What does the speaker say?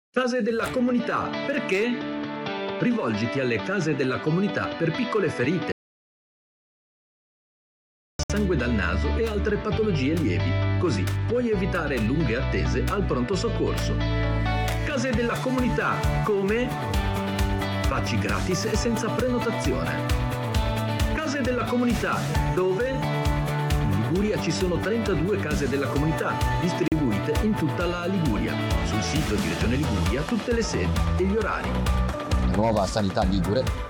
Case della comunità. Perché? Rivolgiti alle case della comunità per piccole ferite, sangue dal naso e altre patologie lievi. Così puoi evitare lunghe attese al pronto soccorso. Case della comunità. Come? Vaci gratis e senza prenotazione. Case della comunità. Dove? In Liguria ci sono 32 case della comunità, distribuite in tutta la Liguria. Sul sito di Regione Liguria tutte le sedi e gli orari. La nuova sanità ligure